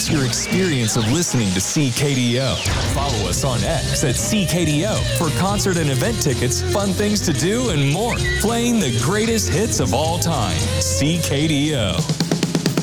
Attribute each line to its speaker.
Speaker 1: enhance your experience of listening to CKDO. Follow us on X at CKDO for concert and event tickets, fun things to do, and more. Playing the greatest hits of all time. CKDO.